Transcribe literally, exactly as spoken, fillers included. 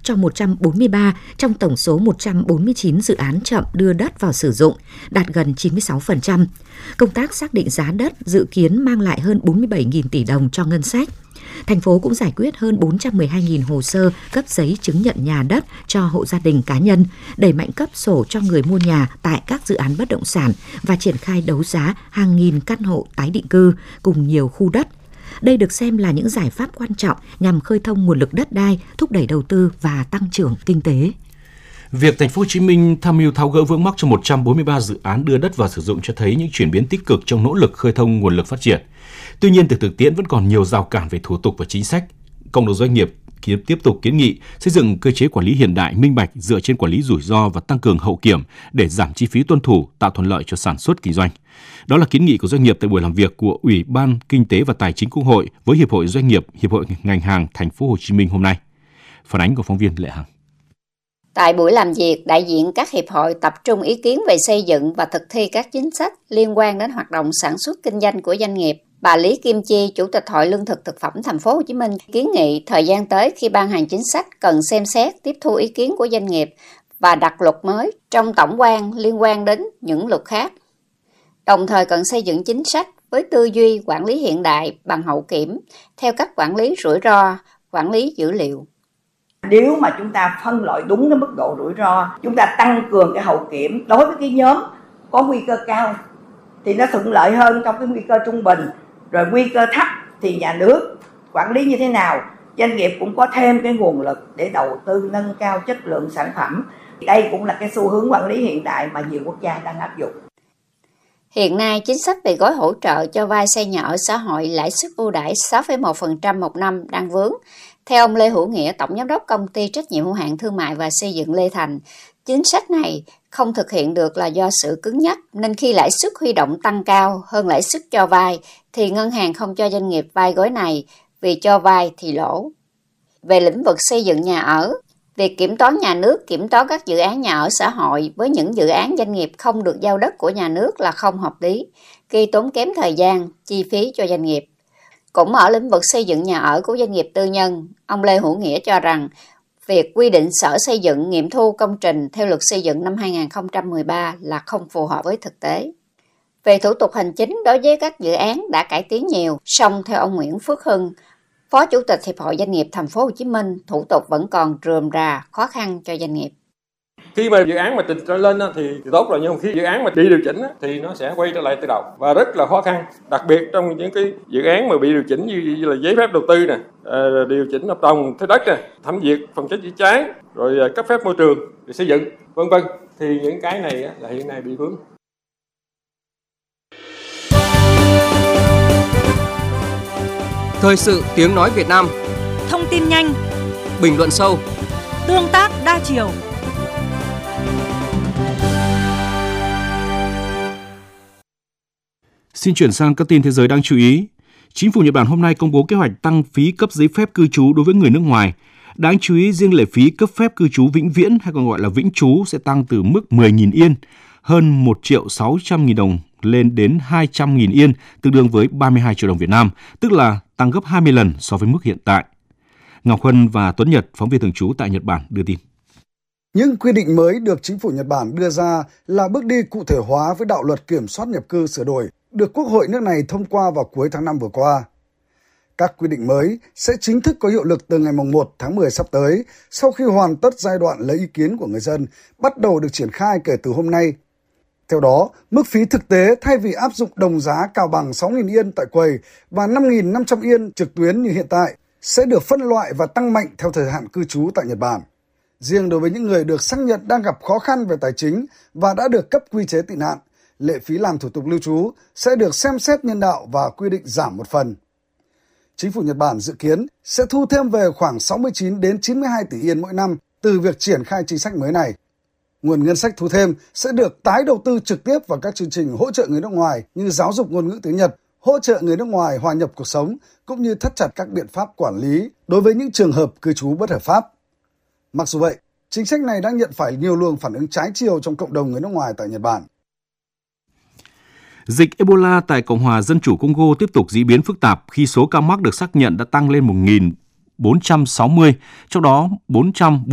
cho một trăm bốn mươi ba trong tổng số một trăm bốn mươi chín dự án chậm đưa đất vào sử dụng, đạt gần chín mươi sáu phần trăm. Công tác xác định giá đất dự kiến mang lại hơn bốn mươi bảy nghìn tỷ đồng cho ngân sách. Thành phố cũng giải quyết hơn bốn trăm mười hai nghìn hồ sơ cấp giấy chứng nhận nhà đất cho hộ gia đình cá nhân, đẩy mạnh cấp sổ cho người mua nhà tại các dự án bất động sản và triển khai đấu giá hàng nghìn căn hộ tái định cư cùng nhiều khu đất. Đây được xem là những giải pháp quan trọng nhằm khơi thông nguồn lực đất đai, thúc đẩy đầu tư và tăng trưởng kinh tế. Việc Thành phố Hồ Chí Minh tham mưu tháo gỡ vướng mắc cho một trăm bốn mươi ba dự án đưa đất vào sử dụng cho thấy những chuyển biến tích cực trong nỗ lực khơi thông nguồn lực phát triển. Tuy nhiên, từ thực tiễn vẫn còn nhiều rào cản về thủ tục và chính sách. Cộng đồng doanh nghiệp tiếp tục kiến nghị xây dựng cơ chế quản lý hiện đại, minh bạch dựa trên quản lý rủi ro và tăng cường hậu kiểm để giảm chi phí tuân thủ, tạo thuận lợi cho sản xuất kinh doanh. Đó là kiến nghị của doanh nghiệp tại buổi làm việc của Ủy ban Kinh tế và Tài chính Quốc hội với Hiệp hội Doanh nghiệp, Hiệp hội Ngành hàng Thành phố Hồ Chí Minh hôm nay. Phản ánh của phóng viên Lệ Hằng. Tại buổi làm việc, đại diện các hiệp hội tập trung ý kiến về xây dựng và thực thi các chính sách liên quan đến hoạt động sản xuất kinh doanh của doanh nghiệp. Bà Lý Kim Chi, Chủ tịch Hội Lương thực Thực phẩm Thành phố Hồ Chí Minh kiến nghị thời gian tới khi ban hành chính sách cần xem xét tiếp thu ý kiến của doanh nghiệp và đặt luật mới trong tổng quan liên quan đến những luật khác. Đồng thời cần xây dựng chính sách với tư duy quản lý hiện đại bằng hậu kiểm theo cách quản lý rủi ro, quản lý dữ liệu. Nếu mà chúng ta phân loại đúng cái mức độ rủi ro, chúng ta tăng cường cái hậu kiểm đối với cái nhóm có nguy cơ cao thì nó thuận lợi hơn trong cái nguy cơ trung bình. Rồi nguy cơ thấp thì nhà nước quản lý như thế nào, doanh nghiệp cũng có thêm cái nguồn lực để đầu tư nâng cao chất lượng sản phẩm. Đây cũng là cái xu hướng quản lý hiện đại mà nhiều quốc gia đang áp dụng. Hiện nay, chính sách về gói hỗ trợ cho vay xây nhà ở xã hội lãi suất ưu đãi sáu phẩy một phần trăm một năm đang vướng. Theo ông Lê Hữu Nghĩa, Tổng Giám đốc Công ty Trách nhiệm hữu hạn Thương mại và Xây dựng Lê Thành, chính sách này không thực hiện được là do sự cứng nhắc, nên khi lãi suất huy động tăng cao hơn lãi suất cho vay, thì ngân hàng không cho doanh nghiệp vay gói này vì cho vay thì lỗ. Về lĩnh vực xây dựng nhà ở, việc kiểm toán nhà nước kiểm toán các dự án nhà ở xã hội với những dự án doanh nghiệp không được giao đất của nhà nước là không hợp lý, gây tốn kém thời gian, chi phí cho doanh nghiệp. Cũng ở lĩnh vực xây dựng nhà ở của doanh nghiệp tư nhân, ông Lê Hữu Nghĩa cho rằng việc quy định Sở Xây dựng nghiệm thu công trình theo Luật Xây dựng năm hai nghìn không trăm mười ba là không phù hợp với thực tế. Về thủ tục hành chính đối với các dự án đã cải tiến nhiều, song theo ông Nguyễn Phước Hưng, Phó Chủ tịch Hiệp hội Doanh nghiệp Thành phố Hồ Chí Minh, thủ tục vẫn còn rườm rà, khó khăn cho doanh nghiệp. Khi mà dự án mà trình lên thì, thì tốt rồi, nhưng khi dự án mà bị điều chỉnh thì nó sẽ quay trở lại từ đầu và rất là khó khăn. Đặc biệt trong những cái dự án mà bị điều chỉnh như, như là giấy phép đầu tư nè, điều chỉnh hợp đồng thuê đất nè, thẩm duyệt phòng cháy chữa cháy, rồi cấp phép môi trường để xây dựng, vân vân, thì những cái này là hiện nay bị vướng. Thời sự tiếng nói Việt Nam. Thông tin nhanh, bình luận sâu, tương tác đa chiều. Xin chuyển sang các tin thế giới đáng chú ý. Chính phủ Nhật Bản hôm nay công bố kế hoạch tăng phí cấp giấy phép cư trú đối với người nước ngoài. Đáng chú ý, riêng lệ phí cấp phép cư trú vĩnh viễn hay còn gọi là vĩnh trú sẽ tăng từ mức mười nghìn yên, hơn một triệu sáu trăm nghìn đồng lên đến hai trăm nghìn yên, tương đương với ba mươi hai triệu đồng Việt Nam, tức là tăng gấp hai mươi lần so với mức hiện tại. Ngọc Huân và Tuấn Nhật, phóng viên thường trú tại Nhật Bản đưa tin. Những quy định mới được chính phủ Nhật Bản đưa ra là bước đi cụ thể hóa với đạo luật kiểm soát nhập cư sửa đổi, được Quốc hội nước này thông qua vào cuối tháng năm vừa qua. Các quy định mới sẽ chính thức có hiệu lực từ ngày một tháng mười sắp tới, sau khi hoàn tất giai đoạn lấy ý kiến của người dân, bắt đầu được triển khai kể từ hôm nay. Theo đó, mức phí thực tế thay vì áp dụng đồng giá cao bằng sáu nghìn yên tại quầy và năm nghìn năm trăm yên trực tuyến như hiện tại, sẽ được phân loại và tăng mạnh theo thời hạn cư trú tại Nhật Bản. Riêng đối với những người được xác nhận đang gặp khó khăn về tài chính và đã được cấp quy chế tị nạn, lệ phí làm thủ tục lưu trú sẽ được xem xét nhân đạo và quy định giảm một phần. Chính phủ Nhật Bản dự kiến sẽ thu thêm về khoảng sáu mươi chín đến chín mươi hai tỷ yên mỗi năm từ việc triển khai chính sách mới này. Nguồn ngân sách thu thêm sẽ được tái đầu tư trực tiếp vào các chương trình hỗ trợ người nước ngoài như giáo dục ngôn ngữ tiếng Nhật, hỗ trợ người nước ngoài hòa nhập cuộc sống, cũng như thắt chặt các biện pháp quản lý đối với những trường hợp cư trú bất hợp pháp. Mặc dù vậy, chính sách này đang nhận phải nhiều luồng phản ứng trái chiều trong cộng đồng người nước ngoài tại Nhật Bản. Dịch Ebola tại Cộng hòa Dân chủ Congo tiếp tục diễn biến phức tạp khi số ca mắc được xác nhận đã tăng lên một nghìn bốn trăm sáu mươi, trong đó bốn trăm